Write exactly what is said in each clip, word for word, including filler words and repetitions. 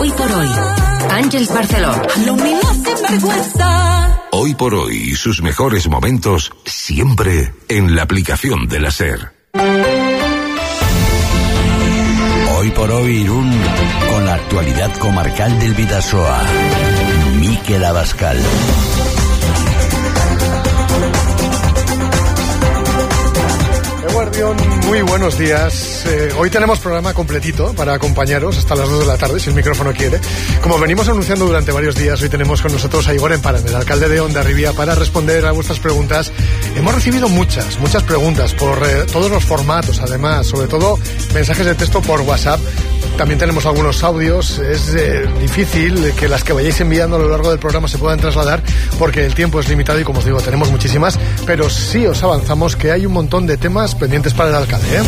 Hoy por hoy, Ángeles Barceló. Lo mismo sin vergüenza. Hoy por hoy, sus mejores momentos siempre en la aplicación de la SER. Hoy por hoy Irún, con la actualidad comarcal del Bidasoa. Miquel Abascal. Guardión, muy buenos días. Eh, hoy tenemos programa completito para acompañaros hasta las dos de la tarde, si el micrófono quiere. Como venimos anunciando durante varios días, hoy tenemos con nosotros a Igor Emparan, el alcalde de Hondarribia, para responder a vuestras preguntas. Hemos recibido muchas, muchas preguntas por eh, todos los formatos, además, sobre todo mensajes de texto por WhatsApp. También tenemos algunos audios. Es eh, difícil que las que vayáis enviando a lo largo del programa se puedan trasladar porque el tiempo es limitado y, como os digo, tenemos muchísimas, pero sí os avanzamos que hay un montón de temas pendientes para el alcalde, ¿eh?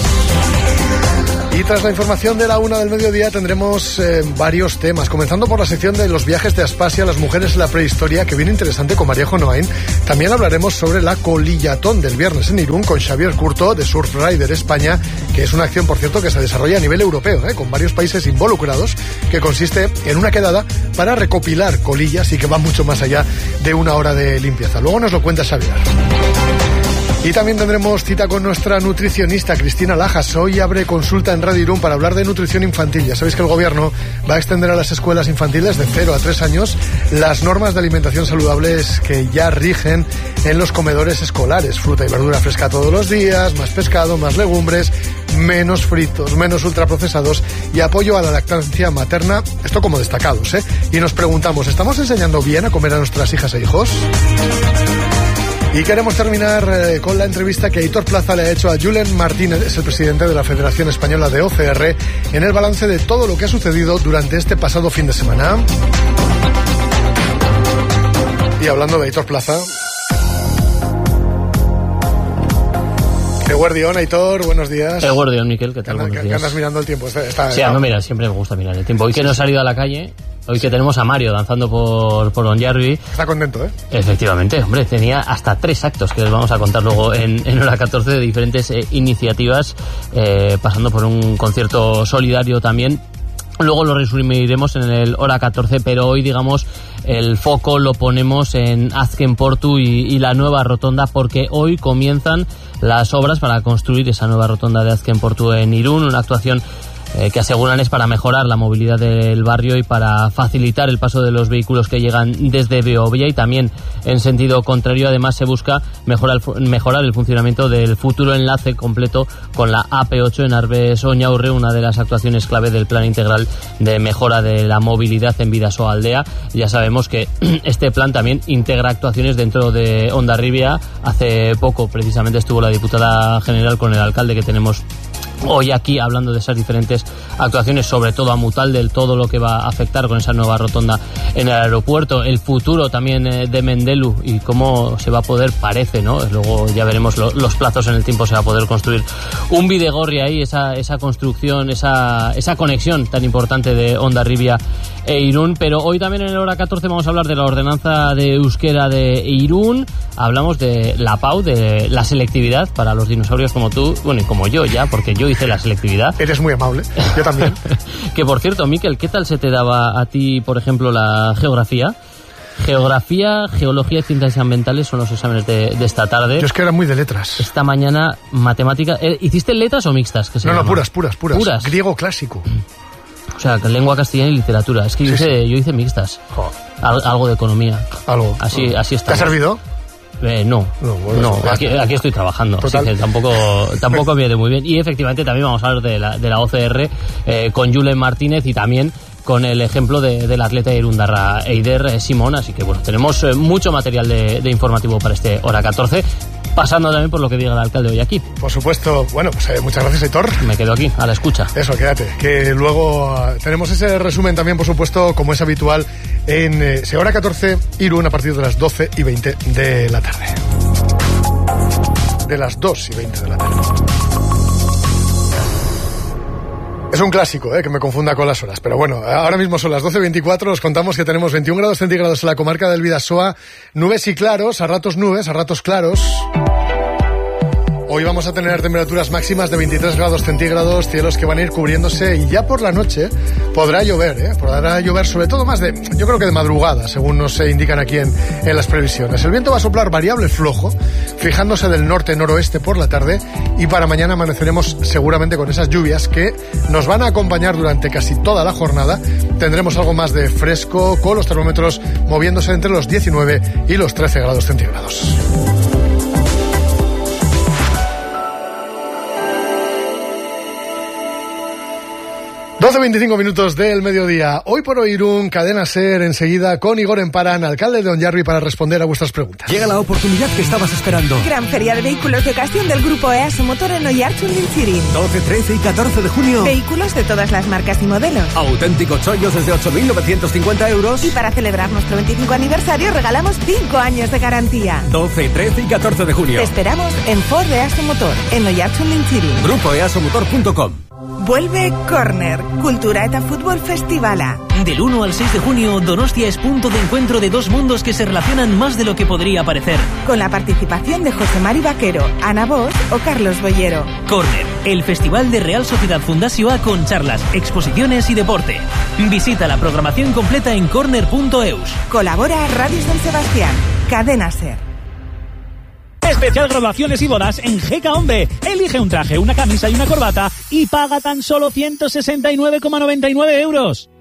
Y tras la información de la una del mediodía tendremos eh, varios temas, comenzando por la sección de los viajes de Aspasia, las mujeres en la prehistoria, que viene interesante con María Jonoain. También hablaremos sobre la colillatón del viernes en Irún con Xavier Curto de Surf Rider España, que es una acción, por cierto, que se desarrolla a nivel europeo, ¿eh? con varios países involucrados, que consiste en una quedada para recopilar colillas y que va mucho más allá de una hora de limpieza. Luego nos lo cuenta Xavier. Y también tendremos cita con nuestra nutricionista Cristina Lajas. Hoy abre consulta en Radio Irún para hablar de nutrición infantil. Ya sabéis que el gobierno va a extender a las escuelas infantiles de cero a tres años las normas de alimentación saludables que ya rigen en los comedores escolares. Fruta y verdura fresca todos los días, más pescado, más legumbres, menos fritos, menos ultraprocesados y apoyo a la lactancia materna. Esto como destacados, ¿eh? Y nos preguntamos, ¿estamos enseñando bien a comer a nuestras hijas e hijos? Y queremos terminar eh, con la entrevista que Aitor Plaza le ha hecho a Julen Martínez, es el presidente de la Federación Española de O C R, en el balance de todo lo que ha sucedido durante este pasado fin de semana. Y hablando de Aitor Plaza... Eguardión, Aitor, buenos días. Eguardión, Miquel, ¿qué tal? Anda, buenos que, días. que andas mirando el tiempo. Está, está, sí, ando, mira, siempre me gusta mirar el tiempo. Hoy que no he salido a la calle, hoy que tenemos a Mario danzando por, por Hondarribia. Está contento, ¿eh? Efectivamente, hombre, tenía hasta tres actos que les vamos a contar luego en, en hora catorce de diferentes eh, iniciativas, eh, pasando por un concierto solidario también. Luego lo resumiremos en el hora catorce, pero hoy, digamos, el foco lo ponemos en Azken Portu y, y la nueva rotonda, porque hoy comienzan las obras para construir esa nueva rotonda de Azken Portu en Irún, una actuación Eh, que aseguran es para mejorar la movilidad del barrio y para facilitar el paso de los vehículos que llegan desde Beovia, y también en sentido contrario. Además, se busca mejorar, mejorar el funcionamiento del futuro enlace completo con la A P ocho en Arbes-Oñaurre, una de las actuaciones clave del plan integral de mejora de la movilidad en Bidasoa Aldea. Ya sabemos que este plan también integra actuaciones dentro de Hondarribia. Hace poco precisamente estuvo la diputada general con el alcalde que tenemos hoy aquí hablando de esas diferentes actuaciones, sobre todo a Mutalde, todo lo que va a afectar con esa nueva rotonda en el aeropuerto, el futuro también de Mendelu y cómo se va a poder, parece, ¿no? Luego ya veremos lo, los plazos en el tiempo, se va a poder construir un Bidegorri ahí, esa, esa construcción, esa, esa conexión tan importante de Hondarribia e Irún. Pero hoy también en el hora catorce vamos a hablar de la ordenanza de euskera de Irún, hablamos de la P A U, de la selectividad para los dinosaurios como tú, bueno, y como yo ya, porque yo hice la selectividad. Eres muy amable, yo también. Que por cierto, Miquel, ¿qué tal se te daba a ti, por ejemplo, la geografía? Geografía, geología y ciencias ambientales son los exámenes de, de esta tarde. Yo es que era muy de letras. Esta mañana, matemática. ¿Eh, ¿Hiciste letras o mixtas? Que se no, llama? no, puras, puras, puras. Puras. Griego clásico. O sea, lengua castellana y literatura. Es que yo, sí, hice, sí. yo hice mixtas. Oh. Al, algo de economía. Algo. Así, así está. ¿Te ha servido? Eh, no, no, bueno, no aquí, aquí estoy trabajando, así que tampoco, tampoco me viene muy bien. Y efectivamente también vamos a hablar de la, de la O C R eh, con Julen Martínez y también con el ejemplo de, del atleta irundarra Eider eh, Simón. Así que bueno, tenemos eh, mucho material de, de informativo para este hora catorce, pasando también por lo que diga el alcalde hoy aquí. Por supuesto. Bueno, pues eh, muchas gracias, Aitor. Me quedo aquí, a la escucha. Eso, quédate, que luego uh, tenemos ese resumen también, por supuesto, como es habitual, en eh, hora catorce, Irún, a partir de las doce y veinte de la tarde. De las dos y veinte de la tarde. Es un clásico, ¿eh? Que me confunda con las horas. Pero bueno, ahora mismo son las doce y veinticuatro. Os contamos que tenemos veintiún grados centígrados en la comarca del Bidasoa. Nubes y claros, a ratos nubes, a ratos claros. Hoy vamos a tener temperaturas máximas de veintitrés grados centígrados, cielos que van a ir cubriéndose y ya por la noche podrá llover, ¿eh? Podrá llover sobre todo más de, yo creo que de madrugada, según nos indican aquí en, en las previsiones. El viento va a soplar variable flojo, fijándose del norte-noroeste por la tarde, y para mañana amaneceremos seguramente con esas lluvias que nos van a acompañar durante casi toda la jornada. Tendremos algo más de fresco, con los termómetros moviéndose entre los diecinueve y los trece grados centígrados. doce veinticinco minutos del mediodía. Hoy por hoy Irún, Cadena SER, enseguida con Igor Emparán, alcalde de Onyarbi, para responder a vuestras preguntas. Llega la oportunidad que estabas esperando. Gran feria de vehículos de ocasión del grupo EASO Motor en Oiartzun Lintzirin. doce, trece y catorce de junio. Vehículos de todas las marcas y modelos. Auténticos chollos desde ocho mil novecientos cincuenta euros. Y para celebrar nuestro veinticinco aniversario regalamos cinco años de garantía. doce, trece y catorce de junio. Te esperamos en Ford EASO Motor, en Oiartzun Lintzirin. grupo easo motor punto com. Vuelve Corner, Cultura eta Fútbol Festivala. Del uno al seis de junio, Donostia es punto de encuentro de dos mundos que se relacionan más de lo que podría parecer. Con la participación de José Mari Vaquero, Ana Bosch o Carlos Boyero. Corner, el festival de Real Sociedad Fundación con charlas, exposiciones y deporte. Visita la programación completa en corner punto eus. Colabora Radio San Sebastián, Cadena SER. Especial graduaciones y bodas en Geca Hombre. Elige un traje, una camisa y una corbata y paga tan solo ciento sesenta y nueve coma noventa y nueve euros.